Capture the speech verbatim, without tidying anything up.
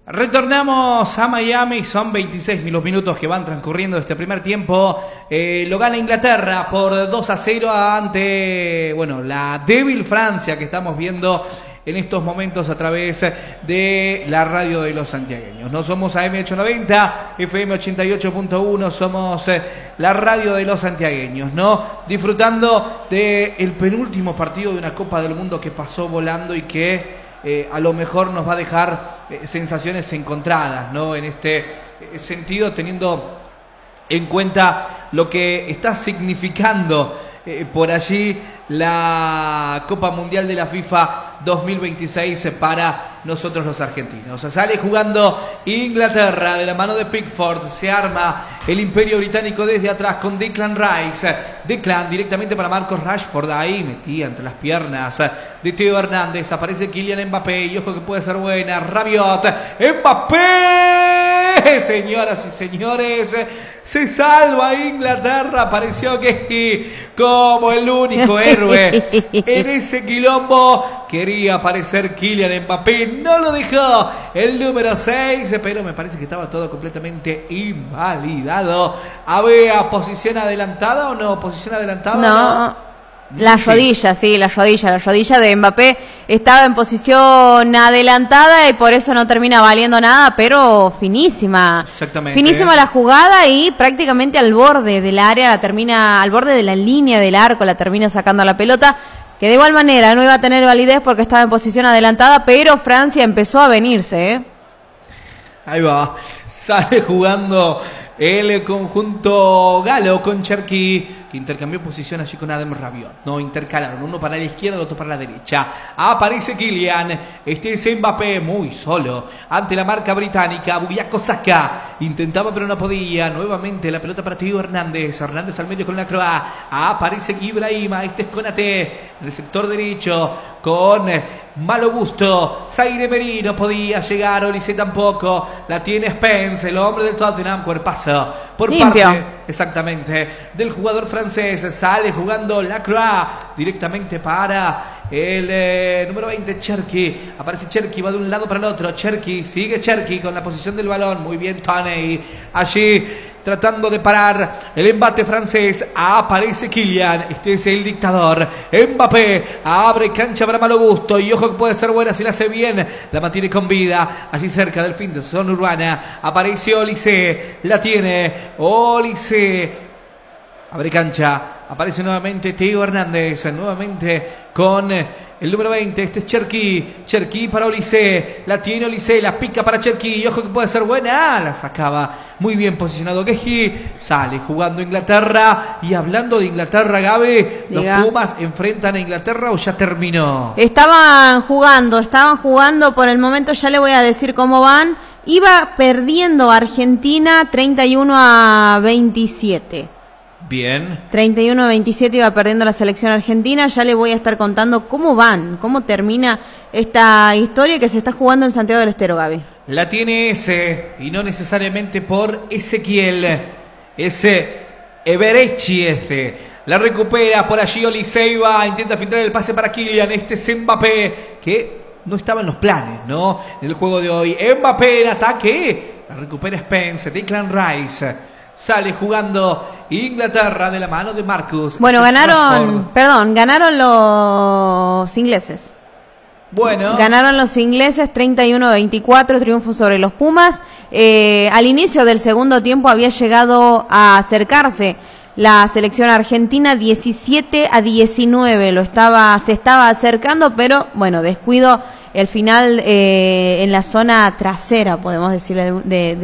Retornamos a Miami, son veintiséis los minutos que van transcurriendo este primer tiempo. Eh, lo gana Inglaterra por dos a cero ante, bueno, la débil Francia que estamos viendo en estos momentos a través de la radio de los santiagueños. No somos A M ochocientos noventa, F M ochenta y ocho punto uno, somos la radio de los santiagueños, ¿no? Disfrutando del penúltimo partido de una Copa del Mundo que pasó volando y que Eh, a lo mejor nos va a dejar eh, sensaciones encontradas, ¿no? En este eh, sentido, teniendo en cuenta lo que está significando eh, por allí la Copa Mundial de la FIFA dos mil veintiséis para nosotros los argentinos. Sale jugando Inglaterra de la mano de Pickford, se arma el Imperio Británico desde atrás con Declan Rice. Declan directamente para Marcus Rashford, ahí metía entre las piernas de Theo Hernández. Aparece Kylian Mbappé y ojo que puede ser buena. Rabiot, Mbappé, señoras y señores, se salva Inglaterra. Pareció que como el único héroe en ese quilombo quería aparecer Kylian Mbappé, no lo dejó el número seis, pero me parece que estaba todo completamente invalidado. ¿Había posición adelantada o no? ¿Posición adelantada? No, no. La sí. rodilla, sí, la rodilla, la rodilla de Mbappé estaba en posición adelantada y por eso no termina valiendo nada, pero finísima. Exactamente. Finísima la jugada y prácticamente al borde del área, la termina, al borde de la línea del arco, la termina sacando la pelota, que de igual manera no iba a tener validez porque estaba en posición adelantada, pero Francia empezó a venirse, ¿eh? Ahí va, sale jugando el conjunto galo con Cherki, que intercambió posición allí con Adem Rabiot. No, intercalaron, uno para la izquierda, el otro para la derecha. Aparece Kylian, este es Mbappé, muy solo, ante la marca británica. Bukayo Saka intentaba pero no podía. Nuevamente la pelota para Theo Hernández. Hernández al medio con la croa. Aparece Ibrahima, este es Konaté, en el sector derecho, con Malo Gusto. Zaire Emery no podía llegar, Olise tampoco. La tiene Spence, el hombre del Tottenham. Cuerpazo por Limpio. parte, exactamente, del jugador francés. Sale jugando Lacroix directamente para el eh, número veinte, Cherki. Aparece Cherki, va de un lado para el otro. Cherki, sigue Cherki con la posición del balón. Muy bien Toney allí tratando de parar el embate francés. Aparece Kylian, este es el dictador. Mbappé abre cancha para Malo Gusto y ojo que puede ser buena si la hace bien, la mantiene con vida allí cerca del fin de zona urbana. Aparece Olise, la tiene Olise, abre cancha, aparece nuevamente Theo Hernández, nuevamente con el número veinte, este es Cherki. Cherki para Olise, la tiene Olise, la pica para Cherki y ojo que puede ser buena, ah, la sacaba muy bien posicionado Geji. Sale jugando Inglaterra. Y hablando de Inglaterra, Gaby, ¿los Diga. Pumas enfrentan a Inglaterra o ya terminó? Estaban jugando, estaban jugando, por el momento ya le voy a decir cómo van. Iba perdiendo Argentina treinta y uno a veintisiete. Bien. treinta y uno a veintisiete iba perdiendo la selección argentina. Ya le voy a estar contando cómo van, cómo termina esta historia que se está jugando en Santiago del Estero, Gaby. La tiene ese, y no necesariamente por Ezequiel. Ese Eberechi ese. La recupera por allí Oliseiva, intenta filtrar el pase para Kylian. Este es Mbappé, que no estaba en los planes, ¿no? En el juego de hoy. Mbappé en ataque. La recupera Spence, Declan Rice. Sale jugando Inglaterra de la mano de Marcus. Bueno, este ganaron, Rashford. perdón, ganaron los ingleses. Bueno. Ganaron los ingleses treinta y uno a veinticuatro, triunfo sobre los Pumas. Eh, al inicio del segundo tiempo había llegado a acercarse la selección argentina diecisiete a diecinueve. Lo estaba, se estaba acercando, pero bueno, descuido el final eh, en la zona trasera, podemos decirle, de, de